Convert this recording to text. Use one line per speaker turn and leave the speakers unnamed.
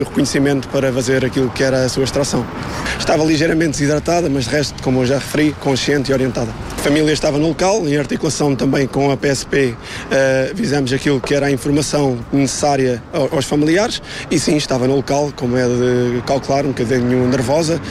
reconhecimento para fazer aquilo que era a sua extração. Estava ligeiramente desidratada, mas de resto, como eu já referi, consciente e orientada. A família estava no local, em articulação também com a PSP, fizemos aquilo que era a informação necessária aos familiares e sim, estava no local, como é de calcular, um bocadinho nervosa.